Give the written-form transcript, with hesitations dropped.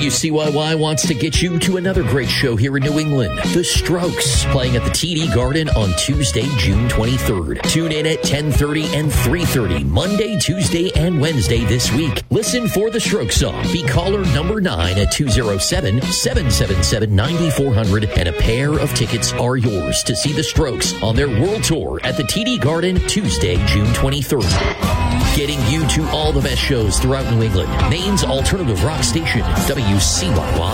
WCYY wants to get you to another great show here in New England. The Strokes, playing at the TD Garden on Tuesday, June 23rd. Tune in at 10:30 and 3:30, Monday, Tuesday, and Wednesday this week. Listen for The Strokes song. Be caller number 9 at 207-777-9400, and a pair of tickets are yours to see The Strokes on their world tour at the TD Garden Tuesday, June 23rd. Getting you to all the best shows throughout New England. Maine's alternative rock station, WCYY.